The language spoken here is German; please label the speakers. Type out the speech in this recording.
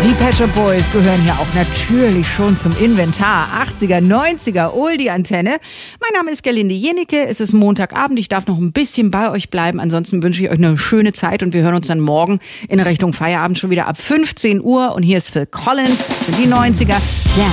Speaker 1: Die Pet Shop Boys gehören hier auch natürlich schon zum Inventar. 80er, 90er, Oldie-Antenne. Mein Name ist Gerlinde Jenike. Es ist Montagabend. Ich darf noch ein bisschen bei euch bleiben. Ansonsten wünsche ich euch eine schöne Zeit und wir hören uns dann morgen in Richtung Feierabend schon wieder ab 15 Uhr. Und hier ist Phil Collins. Das sind die 90er.